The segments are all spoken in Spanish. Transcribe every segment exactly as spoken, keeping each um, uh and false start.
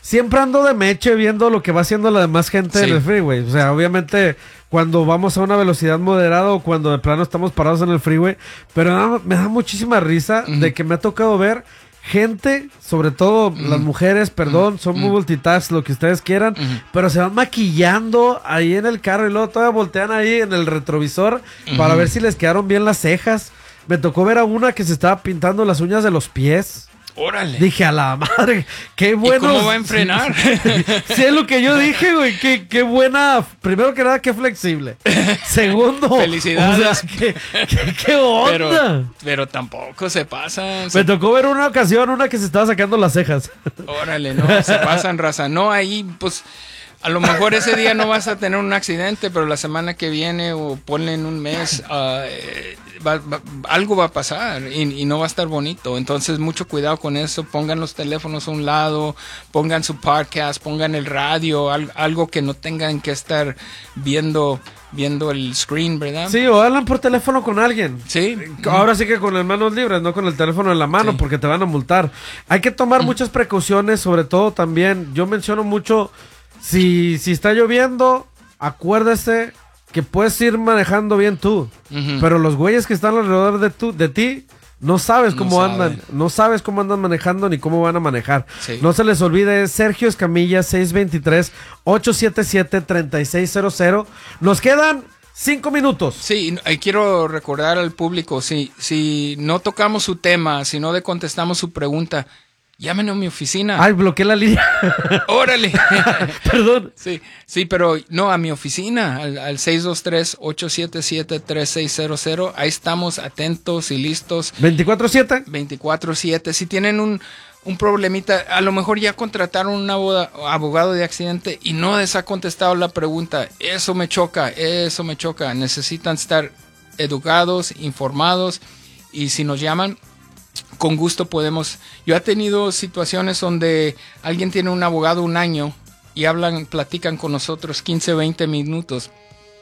siempre ando de meche viendo lo que va haciendo la demás gente Sí. en el freeway. O sea, obviamente cuando vamos a una velocidad moderada o cuando de plano estamos parados en el freeway, pero da- me da muchísima risa Ujú. de que me ha tocado ver gente, sobre todo Ujú. las mujeres, perdón, son muy Ujú. multitask, lo que ustedes quieran, Ujú. pero se van maquillando ahí en el carro y luego todavía voltean ahí en el retrovisor para Ujú. ver si les quedaron bien las cejas. Me tocó ver a una que se estaba pintando las uñas de los pies. Órale. Dije, a la madre, qué bueno. ¿Y cómo va a enfrenar? Sí, es lo que yo dije, güey. Qué, qué buena. Primero que nada, qué flexible. Segundo, Felicidades. o sea, qué, qué- qué onda. Pero, pero tampoco se pasan. Me Se, tocó ver una ocasión una que se estaba sacando las cejas. órale, no, se pasan, raza. No, ahí, pues, a lo mejor ese día no vas a tener un accidente, pero la semana que viene o ponle en un mes, ah, eh, va- va- algo va a pasar y, y no va a estar bonito. Entonces, mucho cuidado con eso. Pongan los teléfonos a un lado, pongan su podcast, pongan el radio, al- algo que no tengan que estar viendo, viendo el screen, ¿verdad? Sí, o hablan por teléfono con alguien. Sí. Ahora sí que con las manos libres, no con el teléfono en la mano, Sí. porque te van a multar. Hay que tomar muchas precauciones, sobre todo también, yo menciono mucho, si, si está lloviendo, acuérdese que puedes ir manejando bien tú, Ujú. pero los güeyes que están alrededor de, tu, de ti, no sabes No cómo saben. andan, no sabes cómo andan manejando ni cómo van a manejar. Sí. No se les olvide, Sergio Escamilla, seis dos tres, ocho siete siete, tres seis cero cero. Nos quedan cinco minutos. Sí, y quiero recordar al público, si, si no tocamos su tema, si no le contestamos su pregunta, llámenos a mi oficina. Ay, bloqueé la línea. ¡Órale! Perdón. Sí, sí, pero no, a mi oficina, al, al seis dos tres, ocho siete siete, tres seis cero cero. Ahí estamos atentos y listos veinticuatro siete. veinticuatro siete. Si tienen un, un problemita, a lo mejor ya contrataron un aboga- abogado de accidente y no les ha contestado la pregunta. Eso me choca, eso me choca. Necesitan estar educados, informados, y si nos llaman, con gusto podemos. Yo he tenido situaciones donde alguien tiene un abogado un año y hablan, platican con nosotros quince, veinte minutos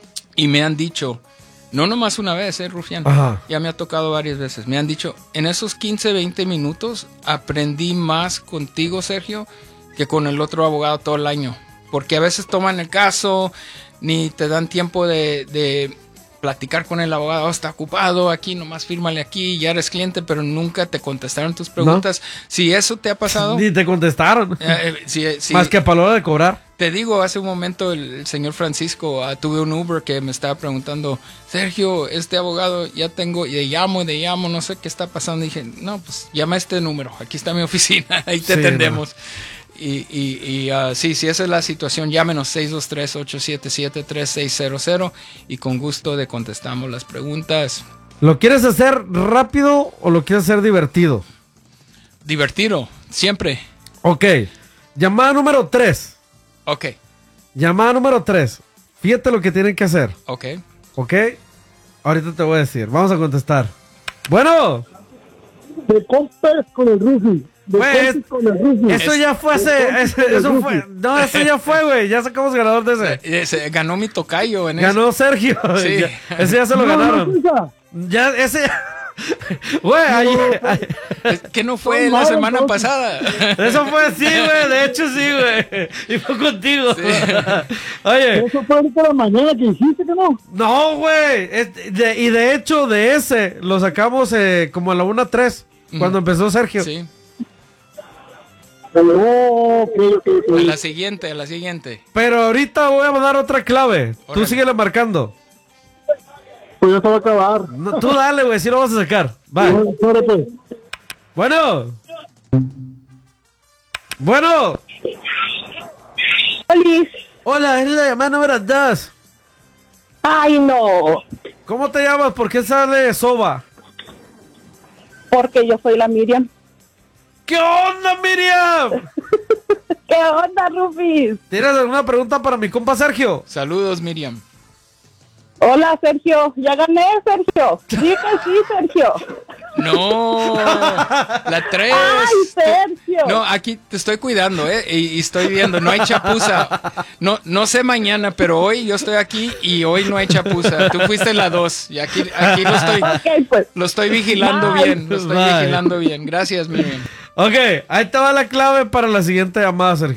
y me han dicho, no nomás una vez, eh, Rufián, Ajá. ya me ha tocado varias veces, me han dicho, en esos quince, veinte minutos aprendí más contigo, Sergio, que con el otro abogado todo el año, porque a veces toman el caso, ni te dan tiempo de, de platicar con el abogado, "Oh, está ocupado, aquí nomás fírmale aquí, ya eres cliente", pero nunca te contestaron tus preguntas. Si eso te ha pasado, Ni te contestaron. eh, eh, si, si- Más que para la hora de cobrar. te digo, hace un momento el, el señor Francisco, ah, tuve un Uber que me estaba preguntando, Sergio, este abogado ya tengo, y le llamo, y le llamo, no sé qué está pasando. Y dije, no, pues llama a este número, aquí está mi oficina, ahí te Sí, atendemos. Y, y, y ah, sí, si esa es la situación, llámenos seis dos tres, ocho siete siete, tres seis cero cero y con gusto le contestamos las preguntas. ¿Lo quieres hacer rápido o lo quieres hacer divertido? Divertido, siempre. Ok. Llamada número tres. Ok, Llamada número tres. Fíjate lo que tienen que hacer. ok. ¿Ok? Ahorita te voy a decir. Vamos a contestar. Bueno. De compras con el Rufi. De Güey, compras con el Rufi. Eso ya fue hace... Eso, eso fue... No, eso ya fue, güey. Ya sacamos ganador de ese. Eh, se ganó mi tocayo en Ganó Sergio. Sí. Ya- ese ya se lo No, no, ganaron. Suiza. Ya, ese... Güey, ayer- ayer- Es que no fue No, la no, semana no. pasada. Eso fue sí, güey. De hecho, sí, güey. Y fue contigo. Oye, Eso fue ahorita la mañana que hiciste, que no. no, güey. Es- de- y de hecho, de ese lo sacamos eh, como a la una tres cuando empezó Sergio. Sí. Oh, ok, ok, ok. A la siguiente, a la siguiente. Pero ahorita voy a mandar otra clave. Tú Órale. síguele marcando. Pues ya se va a acabar. No, tú dale, güey. Sí lo vas a sacar. Va. Sorry, pues. Bueno. Bueno. Liz. Hola, es la llamada número dos. Ay, no, ¿Cómo te llamas? ¿Por qué sale Soba? porque yo soy la Miriam. ¿Qué onda, Miriam? ¿Qué onda, Rufis? ¿Tienes alguna pregunta para mi compa Sergio? Saludos, Miriam. Hola, Sergio. Ya gané, Sergio. Sí que sí, Sergio. No, la tres. Ay, Sergio. No, aquí te estoy cuidando, ¿eh? Y, y estoy viendo, no hay chapuza. No, no sé mañana, pero hoy yo estoy aquí y hoy no hay chapuza. Tú fuiste la dos y aquí, aquí lo estoy, Ok, pues. lo estoy vigilando Bye. bien, lo estoy Bye. vigilando bien. Gracias, Miriam. Ok, ahí te va la clave para la siguiente llamada, Sergio.